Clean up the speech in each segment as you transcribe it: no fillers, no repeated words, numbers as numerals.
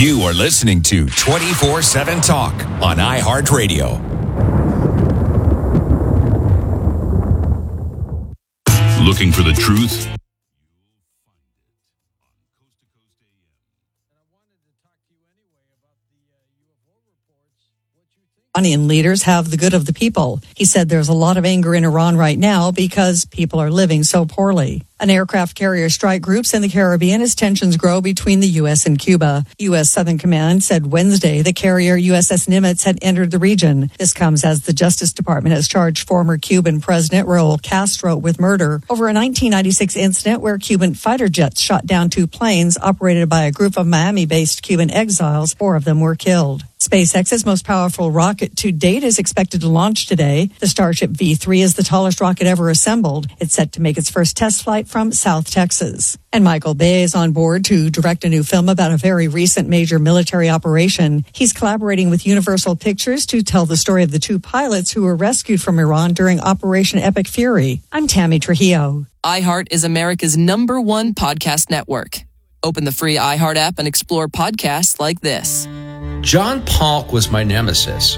You are listening to 24/7 Talk on iHeartRadio. Looking for the truth? Iranian leaders have the good of the people. He said there's a lot of anger in Iran right now because people are living so poorly. An aircraft carrier strike groups in the Caribbean as tensions grow between the U.S. and Cuba. U.S. Southern Command said Wednesday the carrier USS Nimitz had entered the region. This comes as the Justice Department has charged former Cuban President Raul Castro with murder over a 1996 incident where Cuban fighter jets shot down 2 planes operated by a group of Miami-based Cuban exiles. 4 of them were killed. SpaceX's most powerful rocket to date is expected to launch today. The Starship V3 is the tallest rocket ever assembled. It's set to make its first test flight from South Texas. And Michael Bay is on board to direct a new film about a very recent major military operation. He's collaborating with Universal Pictures to tell the story of the 2 pilots who were rescued from Iran during Operation Epic Fury. I'm Tammy Trujillo. iHeart is America's #1 podcast network. Open the free iHeart app and explore podcasts like this. John Polk was my nemesis.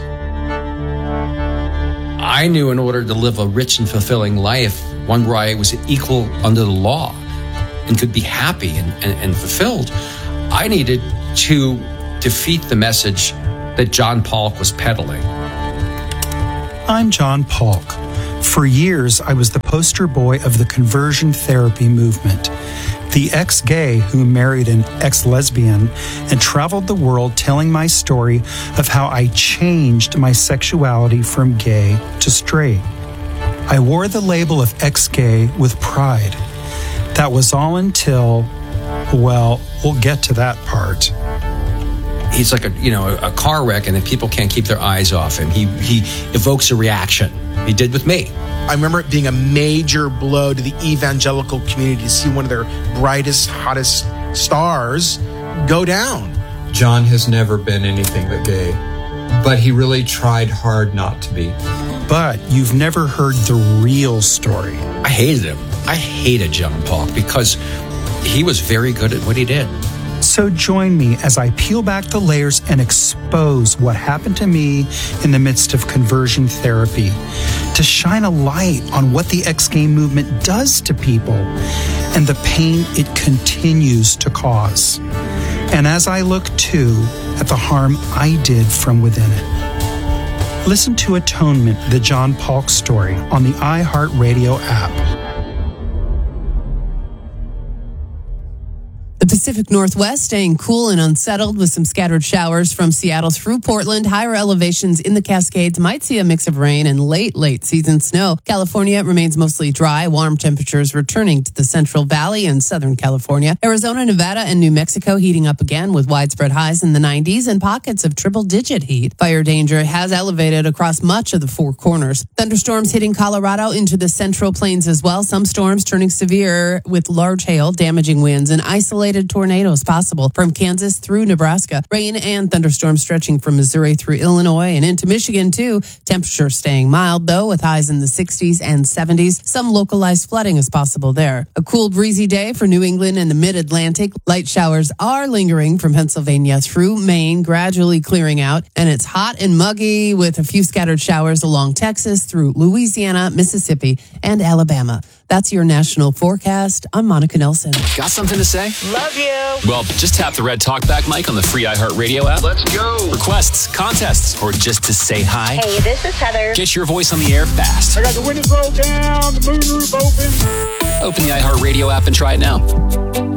I knew in order to live a rich and fulfilling life, one where I was equal under the law and could be happy and fulfilled, I needed to defeat the message that John Polk was peddling. I'm John Polk. For years, I was the poster boy of the conversion therapy movement. The ex-gay who married an ex-lesbian and traveled the world telling my story of how I changed my sexuality from gay to straight. I wore the label of ex-gay with pride. That was all until, well, we'll get to that part. He's like a car wreck, and if people can't keep their eyes off him, he evokes a reaction. He did with me. I remember it being a major blow to the evangelical community to see one of their brightest, hottest stars go down. John has never been anything but gay, but he really tried hard not to be. But you've never heard the real story. I hated him. I hated John Polk because he was very good at what he did. So join me as I peel back the layers and expose what happened to me in the midst of conversion therapy, to shine a light on what the ex-gay movement does to people and the pain it continues to cause. And as I look too at the harm I did from within it. Listen to Atonement, the John Polk story on the iHeartRadio app. The Pacific Northwest staying cool and unsettled with some scattered showers from Seattle through Portland. Higher elevations in the Cascades might see a mix of rain and late season snow. California remains mostly dry. Warm temperatures returning to the Central Valley and Southern California. Arizona, Nevada, and New Mexico heating up again with widespread highs in the 90s and pockets of triple-digit heat. Fire danger has elevated across much of the Four Corners. Thunderstorms hitting Colorado into the Central Plains as well. Some storms turning severe with large hail, damaging winds, and isolated tornadoes possible from Kansas through Nebraska. Rain and thunderstorms stretching from Missouri through Illinois and into Michigan too. Temperatures staying mild though with highs in the 60s and 70s. Some localized flooding is possible there. A cool breezy day for New England and the mid-Atlantic. Light showers are lingering from Pennsylvania through Maine, gradually clearing out. And it's hot and muggy with a few scattered showers along Texas through Louisiana, Mississippi, and Alabama. That's your national forecast. I'm Monica Nelson. Got something to say? Love you. Well, just tap the red talkback mic on the free iHeartRadio app. Let's go. Requests, contests, or just to say hi. Hey, this is Heather. Get your voice on the air fast. I got the windows rolled down, the moonroof open. Open the iHeartRadio app and try it now.